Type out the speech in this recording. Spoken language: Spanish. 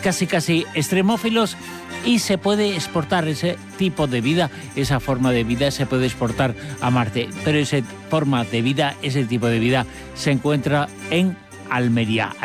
casi extremófilos, y se puede exportar ese tipo de vida, esa forma de vida se puede exportar a Marte. Pero esa forma de vida, ese tipo de vida se encuentra en Almería.